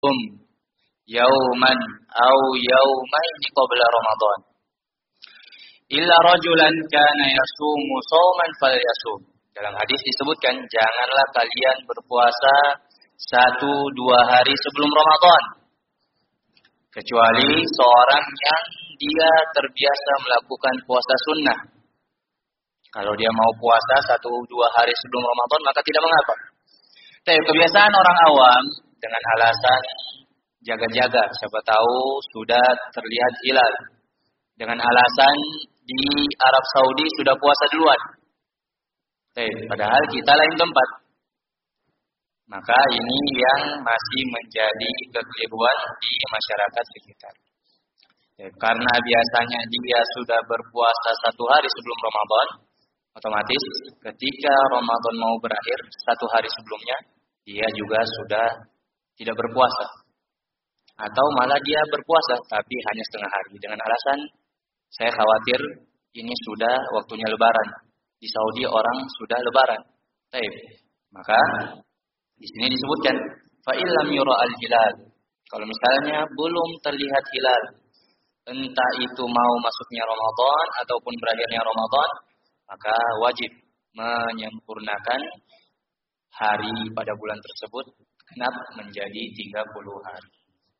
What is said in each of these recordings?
yauman aw yaumaini qabla Ramadan. Illa rajulan kana yasumu shauman falyasum. Dalam hadis disebutkan, janganlah kalian berpuasa 1-2 hari sebelum Ramadan, kecuali seorang yang dia terbiasa melakukan puasa sunnah. Kalau dia mau puasa 1-2 hari sebelum Ramadan, maka tidak mengapa. Tapi kebiasaan orang awam dengan alasan jaga-jaga, siapa tahu sudah terlihat hilal. Dengan alasan di Arab Saudi sudah puasa duluan. Padahal kita lain tempat. Maka ini yang masih menjadi kekeliruan di masyarakat sekitar. Karena biasanya dia sudah berpuasa 1 hari sebelum Ramadan, otomatis ketika Ramadan mau berakhir 1 hari sebelumnya, dia juga sudah tidak berpuasa. Atau malah dia berpuasa tapi hanya setengah hari dengan alasan saya khawatir ini sudah waktunya lebaran. Di Saudi orang sudah lebaran. Maka di sini disebutkan fa illam yura al-hilal. Kalau misalnya belum terlihat hilal, entah itu mau masuknya Ramadan ataupun berakhirnya Ramadan, maka wajib menyempurnakan hari pada bulan tersebut genap menjadi 30 hari.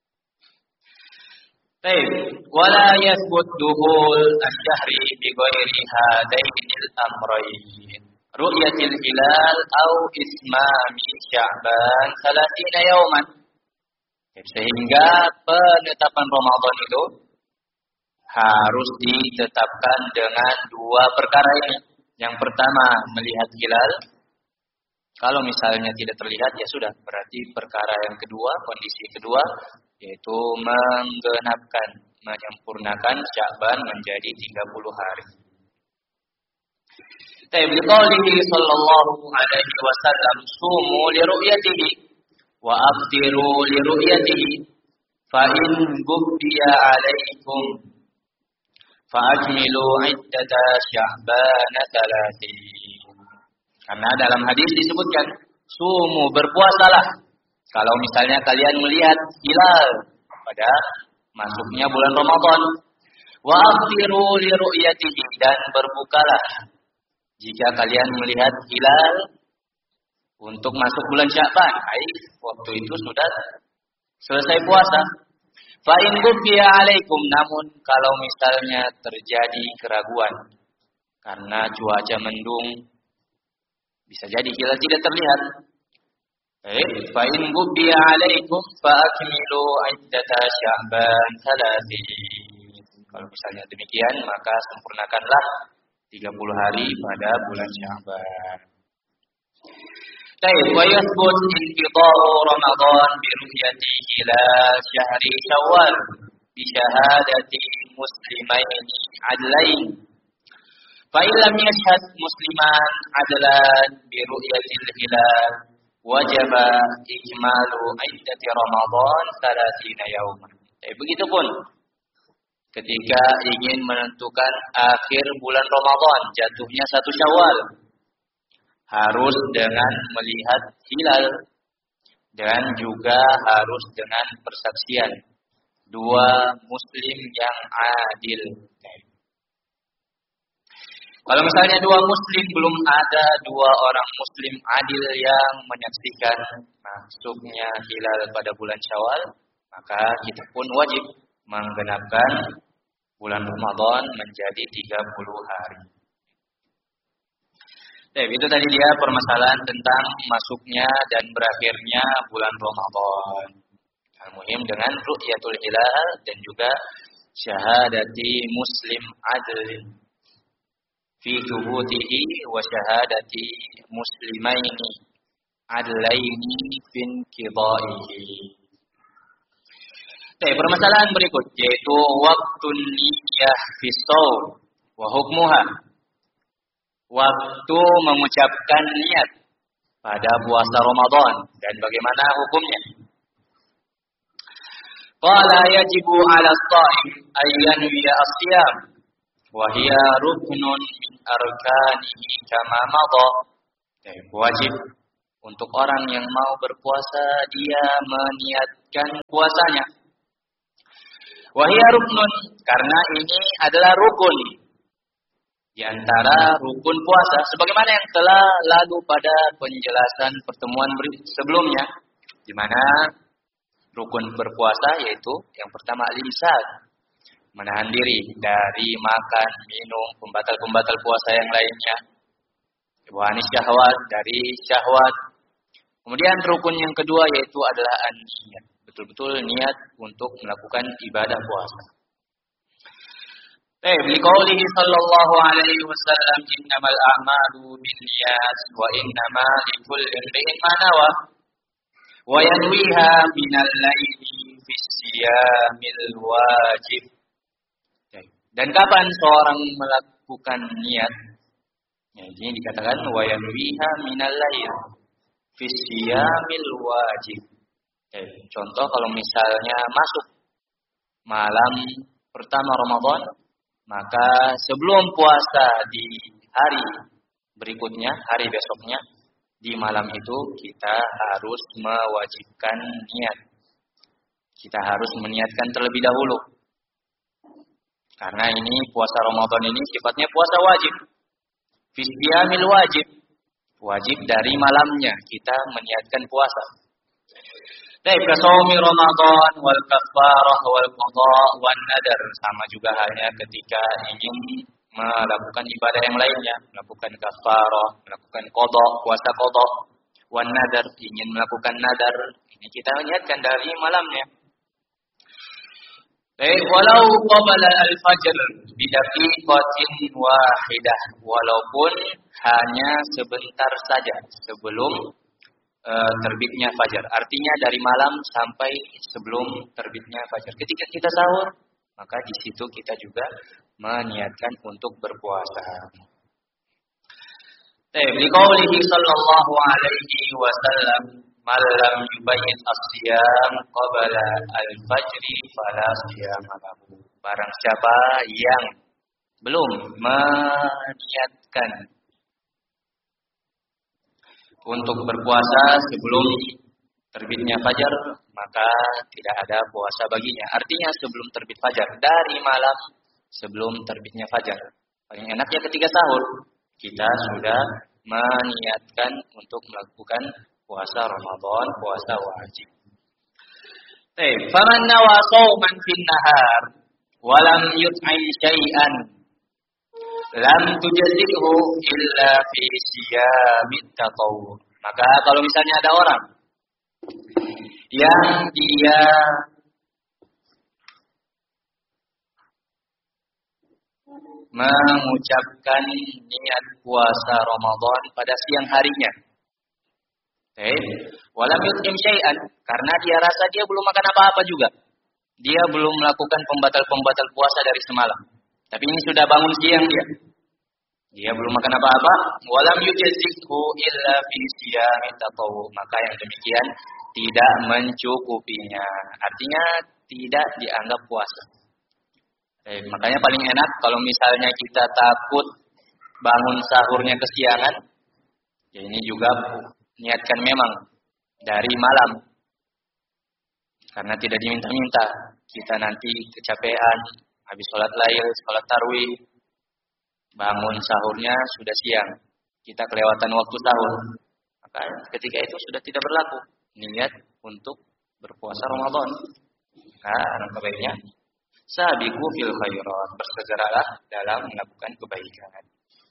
Wala yathbut duhul asy-syahri bi ghairi hadainil amrayn. Ru'yatil hilal au ismami Sya'ban 30 yauman. Sehingga penetapan Ramadan itu harus ditetapkan dengan 2 perkara ini. Yang pertama, melihat hilal. Kalau misalnya tidak terlihat, ya sudah. Berarti perkara yang kedua, kondisi kedua, yaitu menyempurnakan Sya'ban menjadi 30 hari. Biqaulihi sallallahu alaihi wasallam, sumu li ru'yatihi wa aftiru li ru'yatihi fa in gubbiya alaikum fa ajmilu iddata Sya'ban 30. Karena dalam hadis disebutkan, sumu, berpuasalah kalau misalnya kalian melihat hilal pada masuknya bulan Ramadan. Wa aftiru li ru'yatihi, dan berbukalah jika kalian melihat hilal untuk masuk bulan Sya'ban. Waktu itu sudah selesai puasa. Fa in gubbiya alaikum, namun kalau misalnya terjadi keraguan karena cuaca mendung, bisa jadi hilal tidak terlihat. Fa in gubbiya alaikum fa akmilu iddata Sya'ban 30. Kalau misalnya demikian, maka sempurnakanlah 30 hari pada bulan Sya'ban. Wa yathbut inqida'u Ramadan bi ru'yati hilal syahri Syawal bi syahadati muslimain adlain. Fa illam yashhad musliman adlan bi ru'yatil hilal wajaba ijmalu iddati Ramadan 30 yauman. Begitupun ketika ingin menentukan akhir bulan Ramadan, jatuhnya 1 Syawal, harus dengan melihat hilal dan juga harus dengan persaksian 2 muslim yang adil. Kalau misalnya 2 muslim, belum ada 2 orang muslim adil yang menyaksikan masuknya hilal pada bulan Syawal, maka kita pun wajib menggenapkan bulan Ramadan menjadi 30 hari. Itu tadi dia permasalahan tentang masuknya dan berakhirnya bulan Ramadan. Al-muhim dengan ru'yatul hilal dan juga syahadati muslim adlin fi thubutihi wa syahadati muslimaini adlaini fin qidaihi. Permasalahan berikut yaitu waktu niyah fi shaum wa hukmuha. Waktu mengucapkan niat pada puasa Ramadan dan bagaimana hukumnya. Qala yajibu 'ala as-sha'im an yanwiya as-siyam wa hiya ruknun min arkanihi kama madha. Wajib Untuk orang yang mau berpuasa, dia meniatkan puasanya. Wahia ruknun, karena ini adalah rukun di antara rukun puasa, sebagaimana yang telah lalu pada penjelasan pertemuan sebelumnya, di mana rukun berpuasa yaitu yang pertama al-imsak, menahan diri dari makan, minum, pembatal-pembatal puasa yang lainnya. Wa'anis syahwat, dari syahwat. Kemudian rukun yang kedua yaitu adalah an-niyat. Betul-betul niat untuk melakukan ibadah puasa. Liqaulihi sallallahu alaihi wasallam innamal a'malu binniyat wa innama likulli imrin ma nawa wa yanwiha minal laili fi siyamil wajib. Dan kapan seorang melakukan niat? Ya, ini dikatakan wa yanwiha minal lail fi siyamil wajib. Contoh kalau misalnya masuk malam pertama Ramadan, maka sebelum puasa di hari berikutnya, hari besoknya, di malam itu kita harus mewajibkan niat. Kita harus meniatkan terlebih dahulu. Karena ini puasa Ramadan ini sifatnya puasa wajib. Fisbiyamil wajib. Wajib dari malamnya kita meniatkan puasa. Kasaumi Ramadan wal kafarah wal qada wan nadar, sama juga halnya ketika ingin melakukan ibadah yang lainnya, melakukan kafarah, melakukan qada, puasa qada, wan nadar, ingin melakukan nadar, ini kita niatkan dari malamnya. Walau qabla al-fajr bidaqiqatin wahidah, walaupun hanya sebentar saja sebelum terbitnya fajar. Artinya dari malam sampai sebelum terbitnya fajar. Ketika kita sahur, maka di situ kita juga meniatkan untuk berpuasa. Liqaulihi sallallahu alaihi wasallam, "Man lam yubayyit as-siyam qabla al-fajri fala siyama lahu." Barang siapa yang belum meniatkan untuk berpuasa sebelum terbitnya fajar, maka tidak ada puasa baginya. Artinya sebelum terbit fajar, dari malam sebelum terbitnya fajar. Paling enaknya ketika sahur, kita sudah meniatkan untuk melakukan puasa Ramadan, puasa wajib. Faman nawa shauman fin nahar wa lam yut'im syai'an lam tujazzihu illa fi siyamit tatawwu. Maka kalau misalnya ada orang yang dia mengucapkan niat puasa Ramadan pada siang harinya, walam yut'im syai'an, karena dia rasa dia belum makan apa-apa juga, dia belum melakukan pembatal-pembatal puasa dari semalam. Tapi ini sudah bangun siang dia belum makan apa-apa. Walam yujazzihu illa fi siyamit tatawwu. Maka yang demikian tidak mencukupinya. Artinya tidak dianggap puasa. Makanya paling enak kalau misalnya kita takut bangun sahurnya kesiangan, ya ini juga niatkan memang dari malam. Karena tidak diminta-minta. Kita nanti kecapean, habis sholat lail, sholat tarawih, bangun sahurnya sudah siang, kita kelewatan waktu sahur, maka ketika itu sudah tidak berlaku niat untuk berpuasa Ramadan. Nah, alangkah baiknya sabiqu fil khairat, bersegeralah dalam melakukan kebaikan.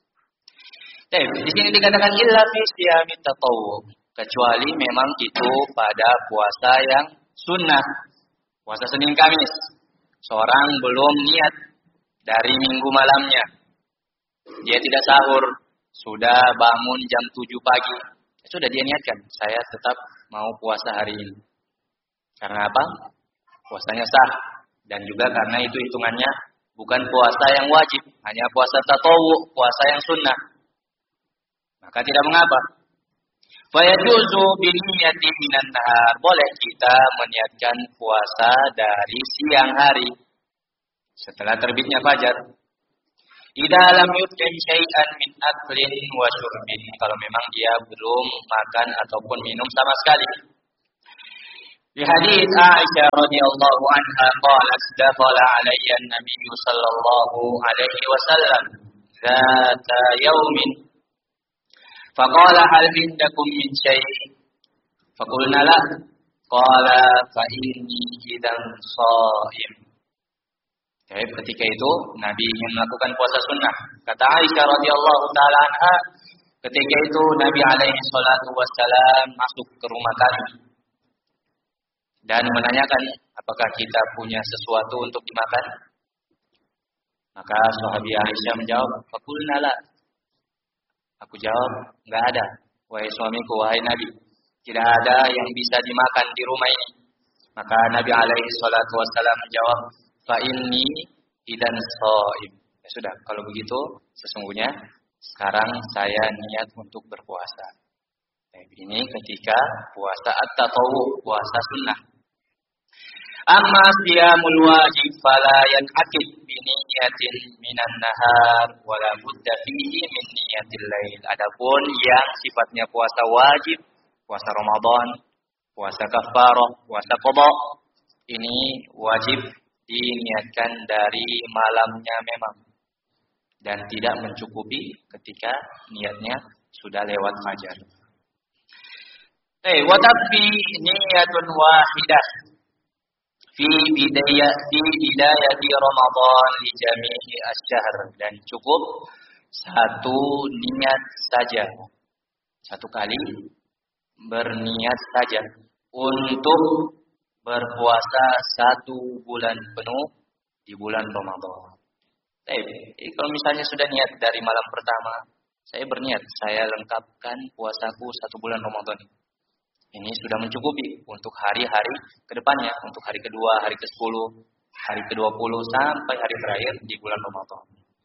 Di sini dikatakan illa fi siyamit tatawwu, kecuali memang itu pada puasa yang sunnah, puasa Senin Kamis. Seorang belum niat dari minggu malamnya, dia tidak sahur, sudah bangun jam 7 pagi, sudah dia niatkan, saya tetap mau puasa hari ini. Karena apa? Puasanya sah, dan juga karena itu hitungannya bukan puasa yang wajib, hanya puasa tatawwu, puasa yang sunnah. Maka tidak mengapa. Fayajuzu biniyati minan nahar, boleh kita meniatkan puasa dari siang hari setelah terbitnya fajar. Idza lam yut'im syai'an min aklin wa syurbin, kalau memang dia belum makan ataupun minum sama sekali. Di hadis Aisyah radhiyallahu anha qalat dakhala alayya an-nabiy sallallahu alaihi wasallam dzata yaumin faqala hal indakum min syai', faqulna la, qala fa inni idan shaim. Jadi ketika itu Nabi ingin melakukan puasa sunnah. Kata Aisyah radhiyallahu taala anha, ketika itu Nabi alaihi salatu wassalam masuk ke rumah kami dan menanyakan apakah kita punya sesuatu untuk dimakan. Maka sahabi Aisyah menjawab, faqulna la. Aku jawab, enggak ada. Wahai suamiku, wahai Nabi, tidak ada yang bisa dimakan di rumah ini. Maka Nabi alaihi salatu wassalam menjawab, fa inni idan shaim. Ya sudah, kalau begitu sesungguhnya sekarang saya niat untuk berpuasa. Ini ketika puasa at-tatawwu, puasa sunnah. Amma siyamul wajib fala yanqid bi niyatin minan nahar wala budda fihi min niyatil lail. Adapun yang sifatnya puasa wajib, puasa Ramadan, puasa kafarah, puasa qada, ini wajib diniatkan dari malamnya memang dan tidak mencukupi ketika niatnya sudah lewat fajar. Wa tafi niyatun wahidah fi bidayati Ramadan li jami'i asy-syahr, dan cukup satu niat saja, satu kali berniat saja untuk berpuasa 1 bulan penuh di bulan Ramadan. Kalau misalnya sudah niat dari malam pertama, saya berniat, saya lengkapkan puasaku 1 bulan Ramadan. Ini sudah mencukupi untuk hari-hari kedepannya, untuk hari kedua, hari ke-10, hari ke-20, sampai hari terakhir di bulan Ramadan.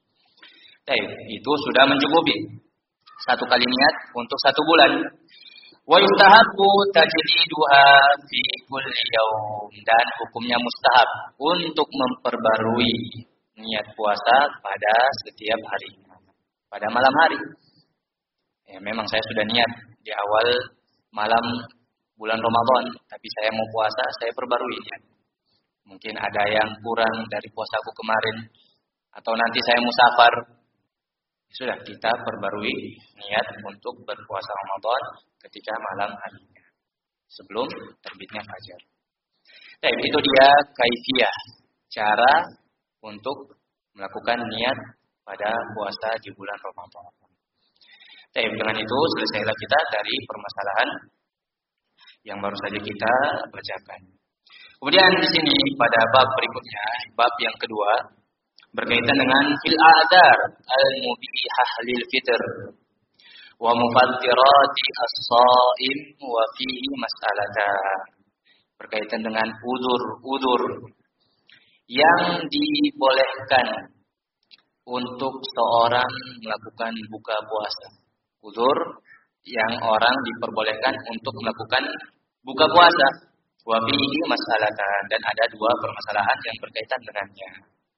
Itu sudah mencukupi. 1 kali niat untuk 1 bulan. Wa yustahabbu tajdiduha fi kulli yaum, dan hukumnya mustahab untuk memperbarui niat puasa pada setiap hari, pada malam hari. Ya, memang saya sudah niat di awal malam bulan Ramadan, tapi saya mau puasa, saya perbarui niat. Mungkin ada yang kurang dari puasaku kemarin, atau nanti saya musafar. Sudah, kita perbarui niat untuk berpuasa Ramadan ketika malam harinya, sebelum terbitnya fajar. Itu dia kaifiyah, cara untuk melakukan niat pada puasa di bulan Ramadan. Dengan itu selesailah kita dari permasalahan yang baru saja kita bacakan. Kemudian di sini pada bab berikutnya, bab yang kedua, berkaitan dengan fil a'dzar al-mubihah lil fitr wa mufattirati as-shaim wa fihi mas'alatan. Berkaitan dengan udzur yang dibolehkan untuk seorang melakukan buka puasa. Udzur yang orang diperbolehkan untuk melakukan buka puasa. Wa fihi mas'alatan, dan ada 2 permasalahan yang berkaitan dengannya.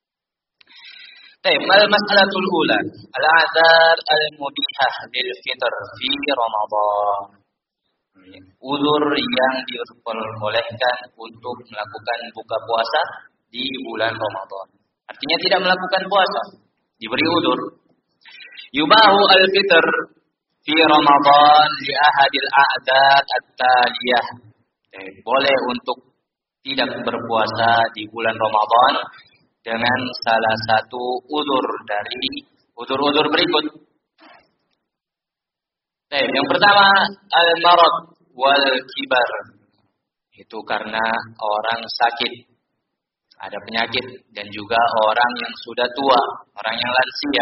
Al-mas'alatul ula, al-a'dzar al-mubihah lil fitr fi Ramadan. Udzur yang diperbolehkan untuk melakukan buka puasa di bulan Ramadan. Artinya tidak melakukan puasa, diberi udzur. Yubahu al-fitr fi Ramadan li ahadil a'dzar at-taliyah. Boleh untuk tidak berpuasa di bulan Ramadan dengan salah satu udzur dari udzur-udzur berikut. Yang pertama, al-marad wal kibar. Itu karena orang sakit, ada penyakit, dan juga orang yang sudah tua, orang yang lansia.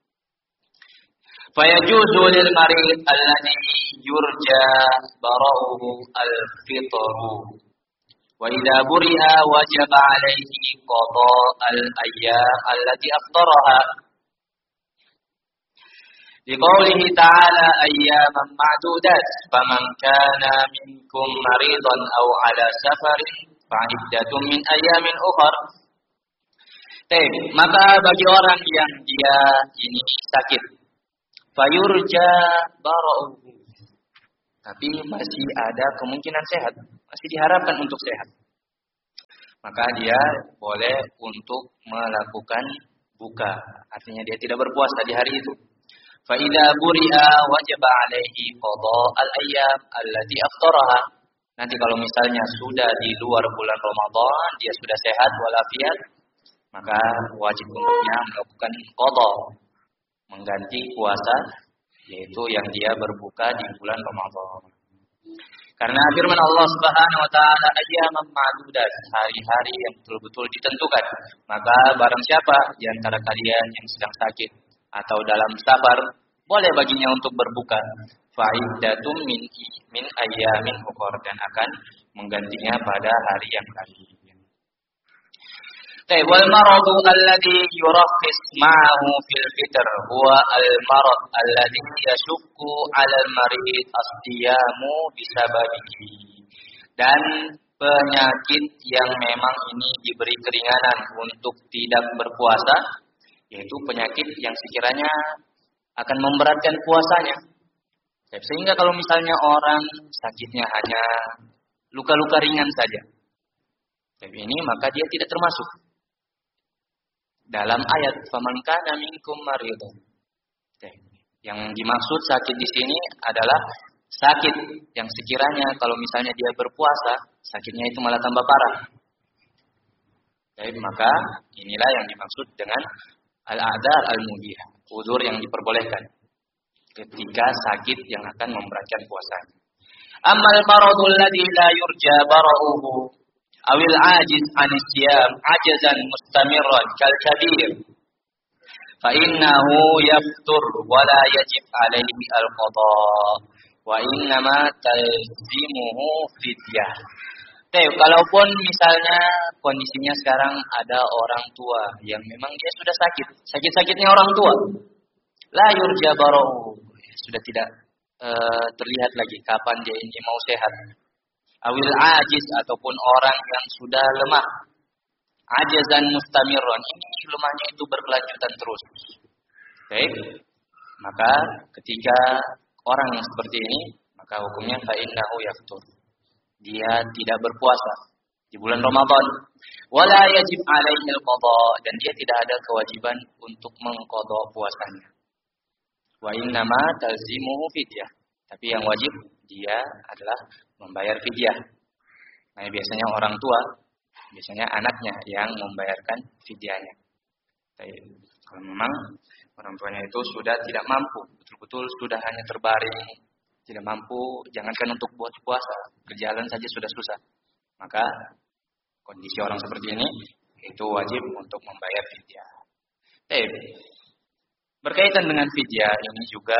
Fayajuzu lil marid alladhi yurja bara'uhu al-fitru. Wa idza buri'a wajaba 'alaihi qada' al-ayyam allati aftaraha. Liqaulihi ta'ala ayyaman ma'dudat, faman kana minkum maridan aw 'ala safarin fa'iddatun min ayyamin ukhra. Maka bagi orang yang dia ini sakit, fayurja bara'uhu, tapi masih ada kemungkinan sehat, masih diharapkan untuk sehat, maka dia boleh untuk melakukan buka, artinya dia tidak berpuasa di hari itu. Fa idza buri'a wajaba 'alaihi qada al-ayyam allati aftaraha. Nanti kalau misalnya sudah di luar bulan Ramadan, dia sudah sehat walafiat, maka wajib untuknya melakukan qada, mengganti puasa, yaitu yang dia berbuka di bulan Ramadan. Karena firman Allah Subhanahu wa taala, ayyaman ma'dudat, hari-hari yang betul-betul ditentukan. Maka barang siapa di antara kalian yang sedang sakit atau dalam safar, boleh baginya untuk berbuka. Fa'iddatum min ayyamin ukhra, dan akan menggantinya pada hari yang lain. Wal maradu alladhi yurakhis ma'ahu fil fitr huwa al marad alladhi yashukku 'ala al marid as-siyamu bisababihi. Dan penyakit yang memang ini diberi keringanan untuk tidak berpuasa, yaitu penyakit yang sekiranya akan memberatkan puasanya. Sehingga kalau misalnya orang sakitnya hanya luka-luka ringan saja, tapi ini maka dia tidak termasuk dalam ayat faman kana minkum maridun. Yang dimaksud sakit di sini adalah sakit yang sekiranya kalau misalnya dia berpuasa, sakitnya itu malah tambah parah. Maka inilah yang dimaksud dengan al-a'dzar al-mubihah, udzur yang diperbolehkan ketika sakit yang akan memberatkan puasanya. Ammal maradul ladzi la yurja bara'uhu awil ajiz anis siyam ajazan mustamirran kal kabir fa innahu yaftur wa la yajib alaihi al qada wa innama talzimuhu fidyah. Kalaupun misalnya kondisinya sekarang ada orang tua yang memang dia sudah sakit-sakitnya orang tua, la yurja bara'uhu, sudah tidak terlihat lagi kapan dia ini mau sehat. Awil ajiz, ataupun orang yang sudah lemah, ajazan mustamirron, ini lemahnya itu berkelanjutan terus. Maka ketika orang yang seperti ini, maka hukumnya fa innahu yaftur, dia tidak berpuasa di bulan Ramadan. Wala yajib alaihi al-qada, dan dia tidak ada kewajiban untuk mengqada puasanya. Wa innama talzimuhu fidyah, tapi yang wajib dia adalah membayar fidyah. Nah, biasanya orang tua, biasanya anaknya yang membayarkan fidyahnya. Kalau memang orang tuanya itu sudah tidak mampu, betul-betul sudah hanya terbaring, tidak mampu, jangankan untuk buat puasa, berjalan saja sudah susah, maka kondisi orang seperti ini itu wajib untuk membayar fidyah. Berkaitan dengan fidyah ini juga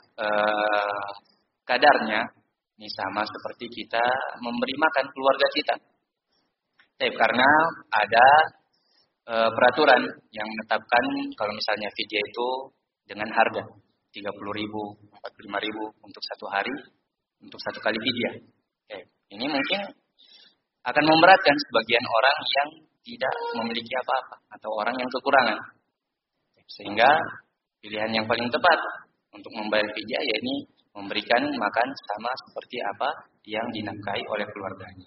kadarnya ini sama seperti kita memberi makan keluarga kita. Karena ada peraturan yang menetapkan kalau misalnya fidyah itu dengan harga 30.000, 45.000 untuk satu hari, untuk satu kali fidyah. Ini mungkin akan memberatkan sebagian orang yang tidak memiliki apa-apa atau orang yang kekurangan. Sehingga pilihan yang paling tepat untuk membayar fidyah yakni memberikan makan sama seperti apa yang dinafkahi oleh keluarganya.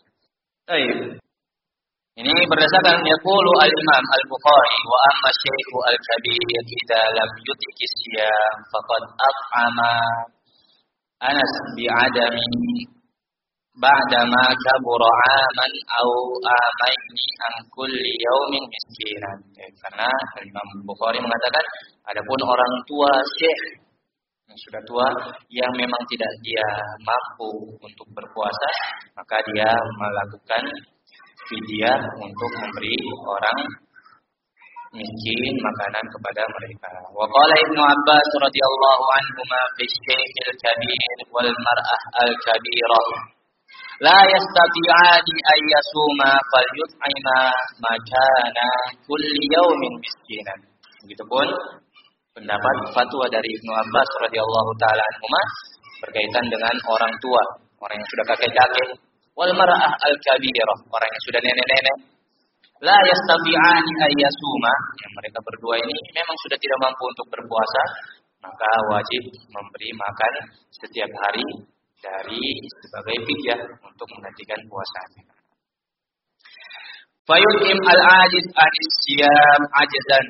Ini berdasarkan yaqulu al-Imam Al-Bukhari wa amma syekhu al-kabir idza lam yutiki siyam faqad at'ama Anas bi'adami ba'dama kabura aman au amaini an kulli yaumin miskinan. Karena Imam Bukhari mengatakan adapun orang tua syekh yang sudah tua yang memang tidak dia mampu untuk berpuasa, maka dia melakukan fidyah untuk memberi orang miskin makanan kepada mereka. Wa qala Ibnu Abbas radhiyallahu anhuma fi syaikhil kabir wal mar'ah al kabirah la yastati'ani ay yasuma falyut'ima makana kulli yaumin miskinan. Begitupun pendapat fatwa dari Ibnu Abbas radhiyallahu taala anhuma berkaitan dengan orang tua, orang yang sudah kakek-kakek, wal mar'ah al kabirah, orang yang sudah nenek-nenek, la yastati'ani ayyasuma, yang mereka berdua ini memang sudah tidak mampu untuk berpuasa, maka wajib memberi makan setiap hari dari sebagai fidyah untuk menggantikan puasanya. Fayutim al-ajiz anis-siyam ajzan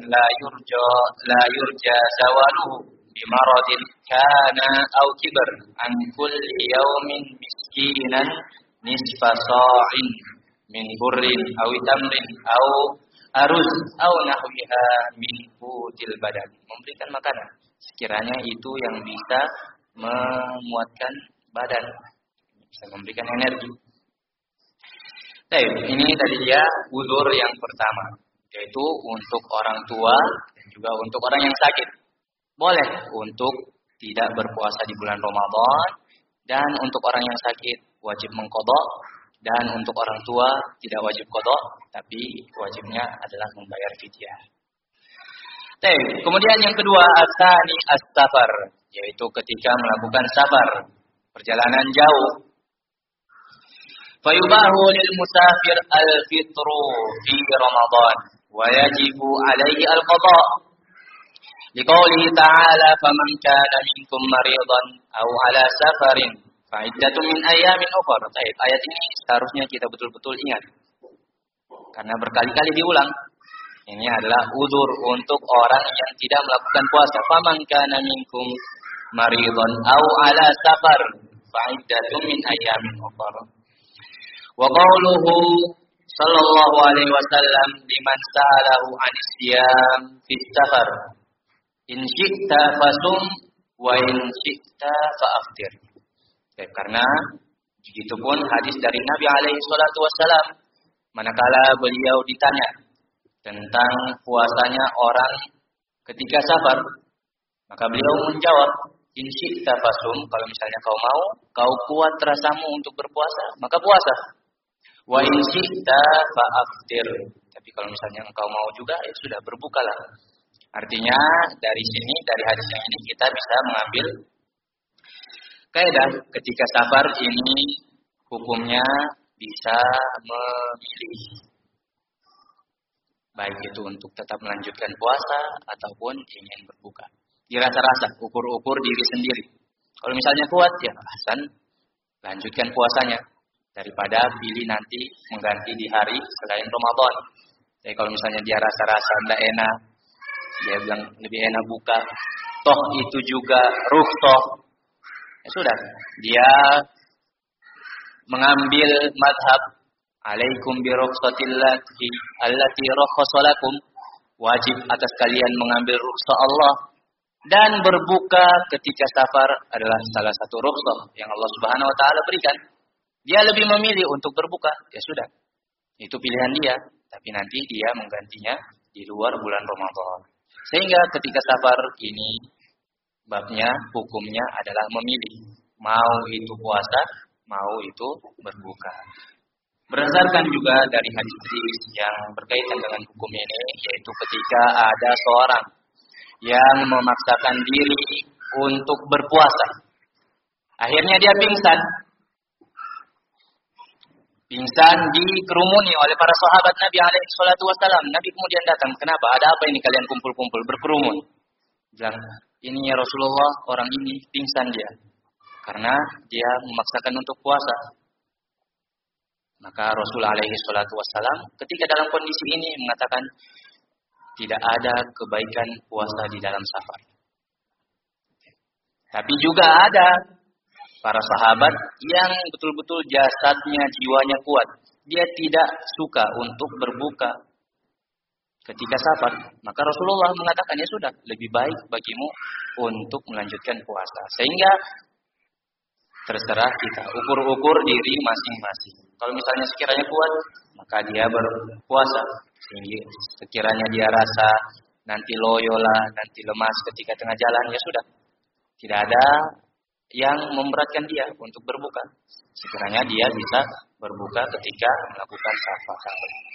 la yurja zawaluhu bimaradin kana aw kibar an kulli yawmin miskinan nisfa sa'in min burrin aw tamrin aw aruz aw nahwiha min qutil badan. Memberikan makanan sekiranya itu yang bisa menguatkan badan, bisa memberikan energi. Baik, ini tadi dia uzur yang pertama, yaitu untuk orang tua dan juga untuk orang yang sakit. Boleh untuk tidak berpuasa di bulan Ramadan, dan untuk orang yang sakit wajib mengqadha, dan untuk orang tua tidak wajib qadha, tapi wajibnya adalah membayar fidyah. Baik, kemudian yang kedua, asani as-safar, yaitu ketika melakukan safar, perjalanan jauh. Fayubahu lil musafir al-fitru fi Ramadan wa yajibu alaihi al-qadha. Liqaulihi ta'ala faman kana minkum maridan aw ala safarin fa iddatun min ayyamin ukhra. Ayat ini seharusnya kita betul-betul ingat, karena berkali-kali diulang. Ini adalah uzur untuk orang yang tidak melakukan puasa. Faman kana minkum maridan aw ala safar fa iddatun min ayyamin ukhra. Wa qawluhu sallallahu alaihi wasallam liman sa'alahu 'anis siyam fi safar in syi'ta fasum wa in syi'ta fa'aftir. Karena begitupun hadis dari Nabi alaihi salatu wasallam, manakala beliau ditanya tentang puasanya orang ketika safar, maka beliau menjawab, in syi'ta fasum, kalau misalnya kau mau, kau kuat rasamu untuk berpuasa, maka puasa. Wa in syi'ta fa'aftir. Tapi kalau misalnya engkau mau juga, ya sudah, berbukalah. Artinya dari sini, dari hadis yang ini kita bisa mengambil kaidah ketika safar ini hukumnya bisa memilih, baik itu untuk tetap melanjutkan puasa ataupun ingin berbuka. Dirasa-rasa, ukur-ukur diri sendiri. Kalau misalnya kuat, ya hasan, lanjutkan puasanya, daripada pilih nanti mengganti di hari selain Ramadan. Jadi kalau misalnya dia rasa-rasa tidak enak, dia bilang lebih enak buka, toh itu juga rukhsah, ya sudah, dia mengambil madhab alaikum bi rukhsatillahi allati rakhasa lakum, wajib atas kalian mengambil rukhsah Allah, dan berbuka ketika safar adalah salah satu rukhsah yang Allah Subhanahu wa taala berikan. Dia lebih memilih untuk berbuka, ya sudah, itu pilihan dia, tapi nanti dia menggantinya di luar bulan Ramadan. Sehingga ketika safar ini babnya, hukumnya adalah memilih, mau itu puasa, mau itu berbuka. Berdasarkan juga dari hadis yang berkaitan dengan hukum ini, yaitu ketika ada seorang yang memaksakan diri untuk berpuasa, akhirnya dia pingsan dikerumuni oleh para sahabat Nabi alaihi salatu wasallam. Nabi kemudian datang, kenapa? Ada apa ini kalian kumpul-kumpul berkerumun? Bilang, ini ya Rasulullah, orang ini pingsan dia, karena dia memaksakan untuk puasa. Maka Rasul alaihi salatu wasallam ketika dalam kondisi ini mengatakan, tidak ada kebaikan puasa di dalam safar. Tapi juga ada para sahabat yang betul-betul jasadnya, jiwanya kuat. Dia tidak suka untuk berbuka ketika safar. Maka Rasulullah mengatakan, ya sudah, lebih baik bagimu untuk melanjutkan puasa. Sehingga terserah kita, ukur-ukur diri masing-masing. Kalau misalnya sekiranya kuat, maka dia berpuasa. Sehingga sekiranya dia rasa nanti loyo lah, nanti lemas ketika tengah jalan, ya sudah. Tidak ada yang memberatkan dia untuk berbuka. Sekiranya dia bisa berbuka ketika melakukan safar.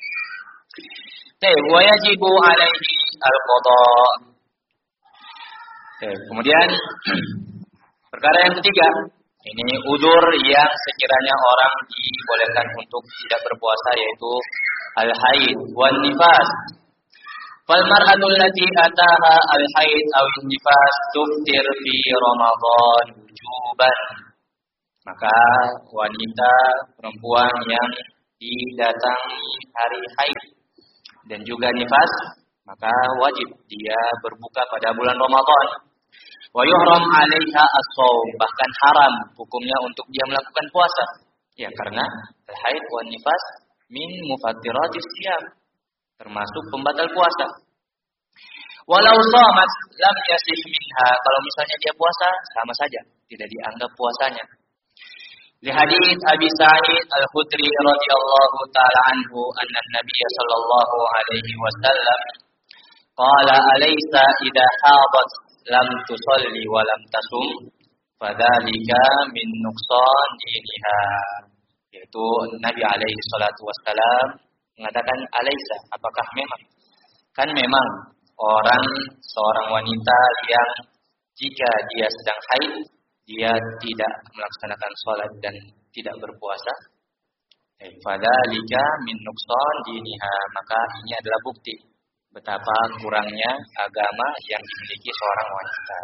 Wa yajibu alaihi al-qadha. Kemudian perkara yang ketiga, Ini udzur yang sekiranya orang dibolehkan untuk tidak berpuasa, yaitu al-haid wan nifas. Fal mar'atu allati ataha al-haid aw an-nifas tuftir fi Ramadan wujuban. Maka wanita perempuan yang didatangi hari haid dan juga nifas, maka wajib dia berbuka pada bulan Ramadan. Wa yuhram 'alaiha as-shaum, bahkan haram hukumnya untuk dia melakukan puasa. Ya, karena haid wan nifas min mufattiratis siyam, termasuk pembatal puasa. Walau shamat lam yasih minha, kalau misalnya dia puasa sama saja, tidak dianggap puasanya. Li hadits Abi Sa'id Al-Khudri radhiyallahu taala anhu anna Nabiy sallallahu alaihi wasallam qala alaysa idza hadat lam tusalli wa lam tasum fadzalika min nuqsan diniha. Yaitu Nabi alaihi salatu wassalam mengatakan alaysa, apakah memang? Kan memang seorang wanita yang jika dia sedang haid, dia tidak melaksanakan sholat dan tidak berpuasa. Fadzalika min nuqsan diniha, maka ini adalah bukti betapa kurangnya agama yang dimiliki seorang wanita.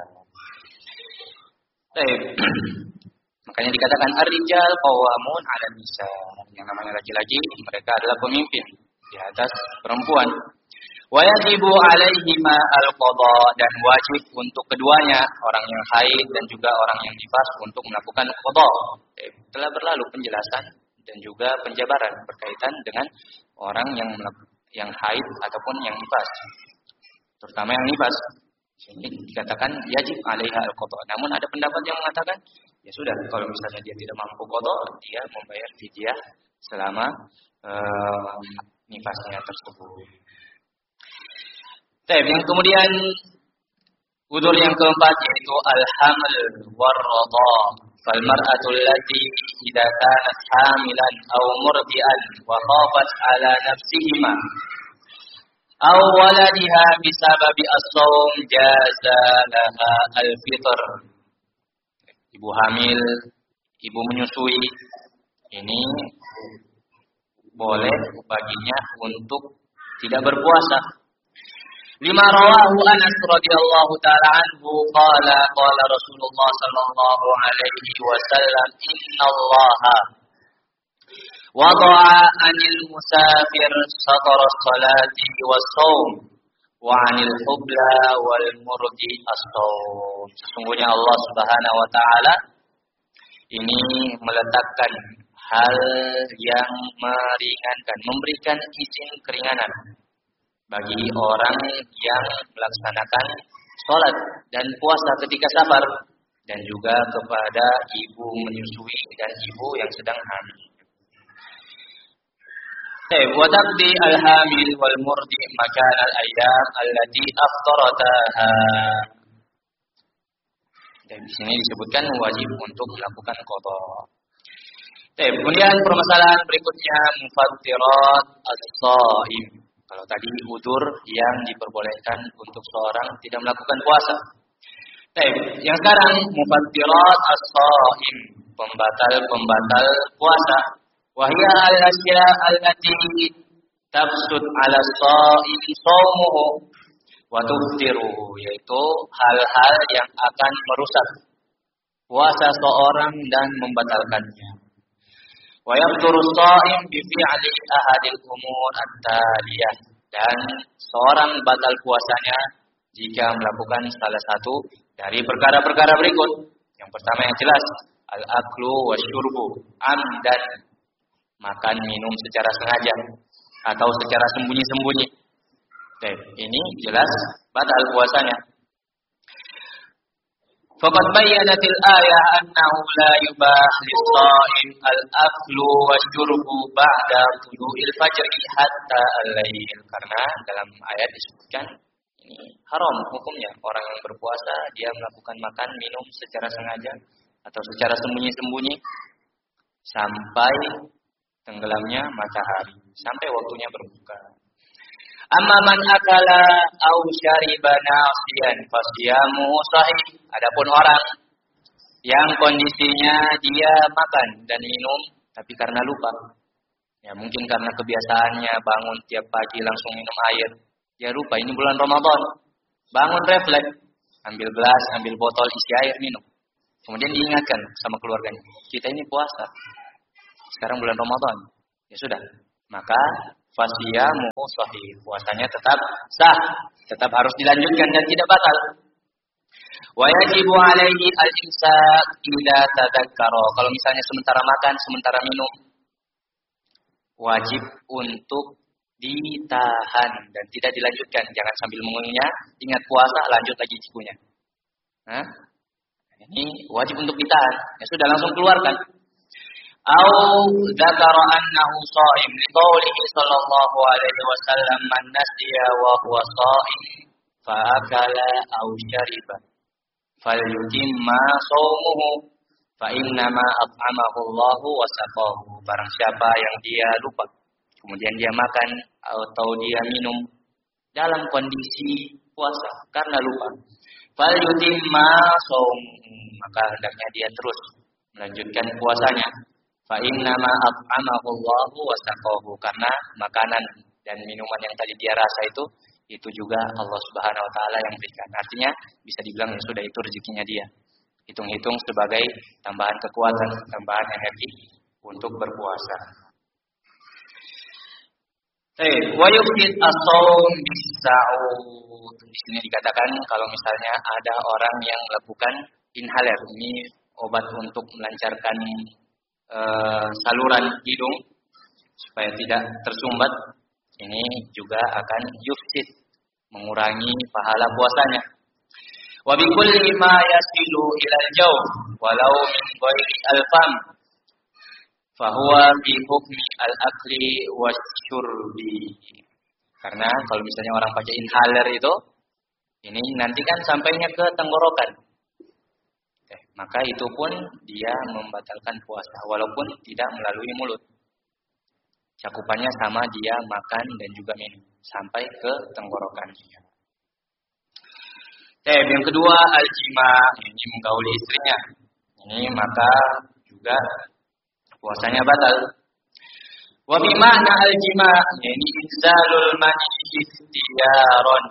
Makanya dikatakan ar-rijal qawwamun 'alan nisa. Yang namanya laki-laki, mereka adalah pemimpin di atas perempuan. Wa yajibu 'alaihima al-qada, dan wajib untuk keduanya, orang yang haid dan juga orang yang nifas, untuk melakukan qada. Telah berlalu penjelasan dan juga penjabaran berkaitan dengan orang yang haid ataupun yang nifas, terutama yang nifas. Ini dikatakan yajib 'alaiha al-qada. Namun ada pendapat yang mengatakan ya sudah, kalau misalnya dia tidak mampu qada, dia membayar fidyah selama nifasnya tersebut. Yang kemudian udzur yang keempat yaitu al-haml war-radha. Fal mar'atu allati idza kanat hamilan aw murdi'an wa khafat 'ala nafsihima aw waladiha bisababi as-shaum jaza laha al-fitr. Ibu hamil, ibu menyusui, ini boleh baginya untuk tidak berpuasa. Lima rawahu Anas radhiyallahu taala anhu qala Rasulullah sallallahu alaihi wasallam innallaha wada'a 'anil musafir satara salati was-shaum wa 'anil hubla wal murdi as-shaum. Sesungguhnya Allah Subhanahu wa taala ini meletakkan hal yang meringankan, memberikan izin keringanan bagi orang yang melaksanakan sholat dan puasa ketika safar, dan juga kepada ibu menyusui dan ibu yang sedang hamil. Wa taqdi al-hamil wal murdi makan al-ayyam allati aftarataha. Dan di sini disebutkan wajib untuk melakukan qada. Kemudian permasalahan berikutnya mufattirat as-shaim. Kalau tadi udzur yang diperbolehkan untuk seorang tidak melakukan puasa. Yang sekarang mufattirat as-shaim, pembatal puasa. Wahya al-asya allati tafsud 'ala as-shaim shaumuhu wa tuftiruhu, yaitu hal-hal yang akan merusak puasa seorang dan membatalkannya. Wa yabturu as-shaim bi fi'li ahadil umur at-taliyah, dan seorang batal puasanya jika melakukan salah satu dari perkara-perkara berikut. Yang pertama yang jelas, al-aklu wasyurbu amdan, makan minum secara sengaja atau secara sembunyi-sembunyi. Ini jelas batal puasanya. Faqad bayyanatil ayah annahu la yubah lis-shaim al-aklu wasyurbu ba'da tulu'il fajri hatta al-lail. Karena dalam ayat disebutkan ini haram hukumnya orang yang berpuasa dia melakukan makan minum secara sengaja atau secara sembunyi-sembunyi sampai tenggelamnya matahari, sampai waktunya berbuka. Amma man akala au syariba nasiyan fasiyamu sahih. Adapun orang Yang kondisinya dia makan dan minum tapi karena lupa. Ya mungkin karena kebiasaannya bangun tiap pagi langsung minum air. Dia lupa ini bulan Ramadan. Bangun refleks, ambil gelas, ambil botol isi air minum. Kemudian diingatkan sama keluarganya, kita ini puasa. Sekarang bulan Ramadan. Ya sudah. Maka fasiyamuhu shahih. Puasanya tetap sah, tetap harus dilanjutkan dan tidak batal. Wa yajibu alaihi al-imsak idza tadzakkara. Kalau misalnya sementara makan, sementara minum, wajib untuk ditahan dan tidak dilanjutkan. Jangan sambil mengunyah, ingat puasa, lanjut lagi cikunya. Hah? Ini wajib untuk ditahan. Ya sudah langsung keluarkan. Au dzakara annahu shaim liqaulihi sallallahu alaihi wasallam man nasiya wa huwa shaim fa akala aw syariba falyutimma shaumuhu fa innama at'amahu Allahu wa saqahu. Barang siapa yang dia lupa kemudian dia makan atau dia minum dalam kondisi puasa karena lupa, falyutimma shaumuhu, maka hendaknya dia terus melanjutkan puasanya. Fa innama at'amahu Allahu wa saqahu, karena makanan dan minuman yang tadi dia rasa itu juga Allah Subhanahu wa taala yang berikan. Artinya bisa dibilang ya sudah itu rezekinya dia. Hitung-hitung sebagai tambahan kekuatan, tambahan energi untuk berpuasa. Wa yufid as-shaum bis-sa'ud. Di sini dikatakan kalau misalnya ada orang yang melakukan inhaler, ini obat untuk melancarkan saluran hidung supaya tidak tersumbat, ini juga akan yufsid, mengurangi pahala puasanya. Wa bi kulli ma yasilu ila al-jawf walau min ghairi al-fam fa huwa bi hukmi al-akli wasyurbi. Karena kalau misalnya orang pakai inhaler itu, ini nanti kan sampainya ke tenggorokan. Maka itu pun dia membatalkan puasa walaupun tidak melalui mulut. Cakupannya sama dia makan dan juga minum sampai ke tenggorokan dia. Yang kedua al-jima, ini menggauli istrinya. Ini maka juga puasanya batal. Wa bi ma'na al-jima, ini inzalul mani ikhtiyaran.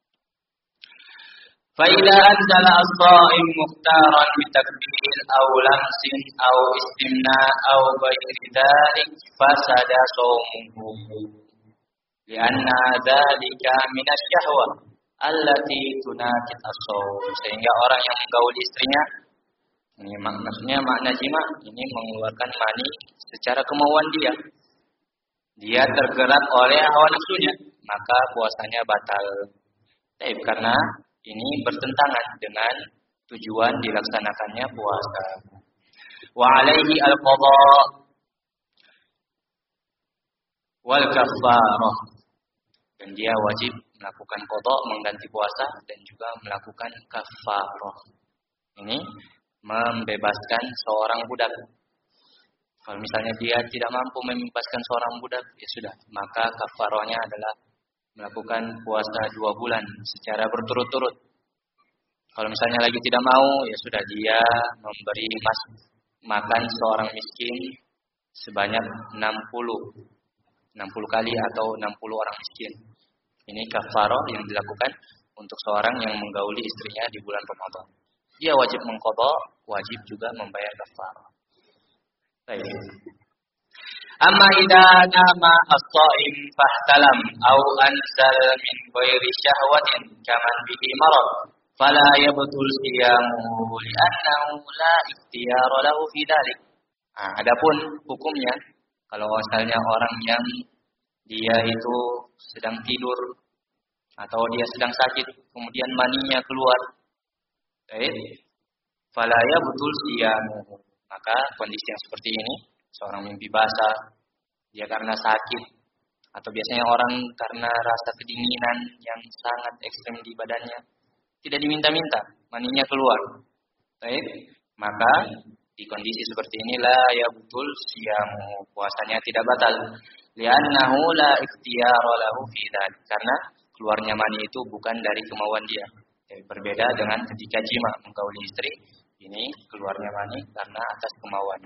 فإذا أنزل الصائم مختارا بتكبير أو لمس أو استمناء أو غير ذلك فسد صومه لأن ذلك من الشهوة التي تناقض الصوم. Sehingga orang yang menggauli istrinya, ini maksudnya makna jima, ini mengeluarkan mani secara kemauan dia. Dia tergerak oleh hawa nafsunya, maka puasanya batal. Karena ini bertentangan dengan tujuan dilaksanakannya puasa. Wa alaihi al-qadha wal kafarah. Dan dia wajib melakukan qadha, mengganti puasa, dan juga melakukan kafarah. Ini membebaskan seorang budak. Kalau misalnya dia tidak mampu membebaskan seorang budak, ya sudah, maka kafarahnya adalah melakukan puasa 2 bulan secara berturut-turut. Kalau misalnya lagi tidak mau, ya sudah dia memberi makan seorang miskin sebanyak 60 kali atau 60 orang miskin. Ini kafarah yang dilakukan untuk seorang yang menggauli istrinya di bulan Ramadan. Dia wajib mengqadha, wajib juga membayar kafarah. Baik. Amma idza nama as-shaim fahtalam aw anzal min ghairi syahwatin kaman bihi marad fala yabtul siyamu li'annahu la ikhtiyara lahu fi dzalik. Adapun hukumnya kalau misalnya orang yang dia itu sedang tidur atau dia sedang sakit kemudian maninya keluar, fala yabtul siyamu, maka kondisi yang seperti ini, seorang mimpi basah, dia karena sakit, atau biasanya orang karena rasa kedinginan yang sangat ekstrem di badannya, tidak diminta-minta, maninya keluar. Baik, maka di kondisi seperti inilah ya betul siyamu, puasanya tidak batal. Li'annahu la ikhtiyara lahu fi dzalik, karena keluarnya mani itu bukan dari kemauan dia. Berbeda dengan ketika jima, menggauli istri, Ini keluarnya mani karena atas kemauan.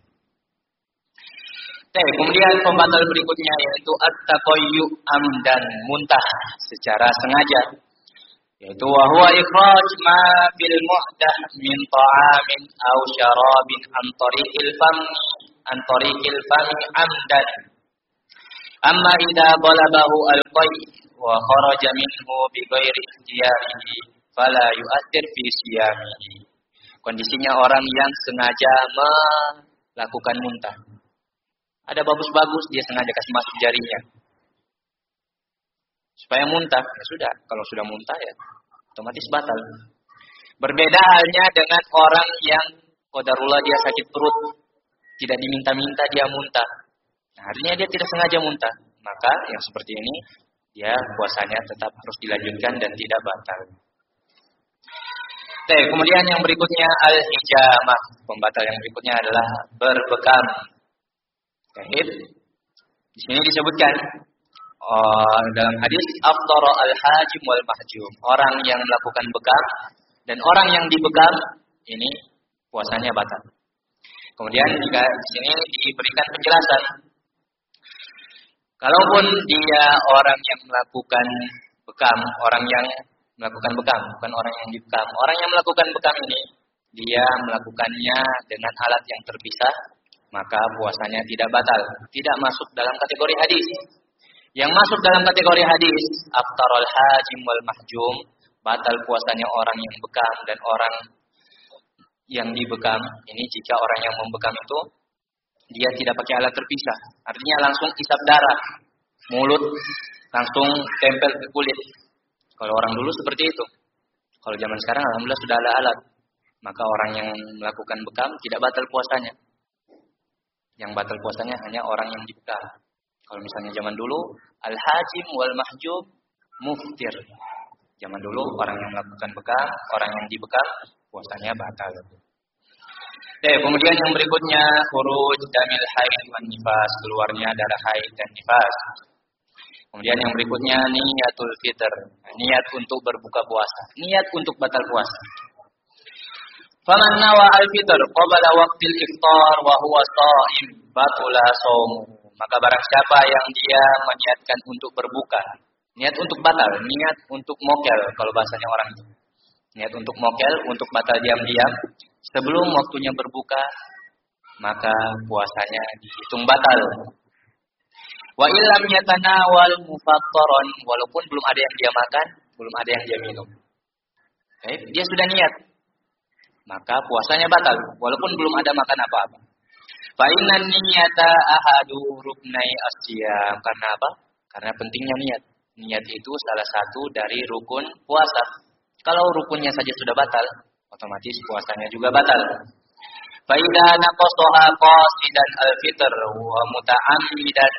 Kemudian pembatal berikutnya yaitu at-taqayyu amdan, muntah secara sengaja. Yaitu wa huwa ikhraj ma fil muhdah min ta'amin aw syarabin an tariqil fami amdan. Amma idza balabahu al-qay wa kharaja minhu bi ghairi ikhtiyarihi fala yu'athir fi siyamihi. Kondisinya orang yang sengaja melakukan muntah. Ada bagus-bagus, dia sengaja kasih masuk jarinya supaya muntah. Ya sudah, kalau sudah muntah ya otomatis batal. Berbeda halnya dengan orang yang qadarullah dia sakit perut, tidak diminta-minta dia muntah. Nah, artinya dia tidak sengaja muntah. Maka yang seperti ini dia puasanya tetap harus dilanjutkan dan tidak batal. Kemudian yang berikutnya al-hijamah. Pembatal yang berikutnya adalah berbekam. Di sini disebutkan dalam hadis afdara al-hajim wal mahjum. Orang yang melakukan bekam dan orang yang dibekam ini puasanya batal. Kemudian juga di sini diberikan penjelasan. Kalaupun dia orang yang melakukan bekam, orang yang melakukan bekam, bukan orang yang dibekam. Orang yang melakukan bekam ini dia melakukannya dengan alat yang terpisah, maka puasanya tidak batal, tidak masuk dalam kategori hadis. Yang masuk dalam kategori hadis, aftarul hajim wal mahjum, batal puasanya orang yang bekam dan orang yang dibekam. Ini jika orang yang membekam itu dia tidak pakai alat terpisah, artinya langsung isap darah, mulut langsung tempel ke kulit. Kalau orang dulu seperti itu. Kalau zaman sekarang alhamdulillah sudah ada alat, maka orang yang melakukan bekam tidak batal puasanya. Yang batal puasanya hanya orang yang dibekam. Kalau misalnya zaman dulu, al-hajim wal mahjub muftir. Zaman dulu orang yang melakukan bekam, orang yang dibekam, puasanya batal. Kemudian yang berikutnya, khuruj damil haid wan nifas, keluarnya darah haid dan nifas. Kemudian yang berikutnya, niyatul fitr, niat untuk berbuka puasa, niat untuk batal puasa. Faman nawa al-fitr qabla waqtil iftar wa huwa sha'im batula shaumuhu. Maka barang siapa yang dia meniatkan untuk berbuka, niat untuk batal, niat untuk mokel kalau bahasanya orang itu. Niat untuk mokel, untuk batal diam-diam sebelum waktunya berbuka, maka puasanya dihitung batal. Wa illam yatanawal mufattaran, walaupun belum ada yang dia makan, belum ada yang dia minum. Dia sudah niat, maka puasanya batal walaupun belum ada makan apa-apa. Fa innan niyata ahadu ruknai as-siyam. Karena apa? Karena pentingnya niat. Niat itu salah satu dari rukun puasa. Kalau rukunnya saja sudah batal, otomatis puasanya juga batal. Fa idza naqasaha qasidan al-fitr wa muta'ammidan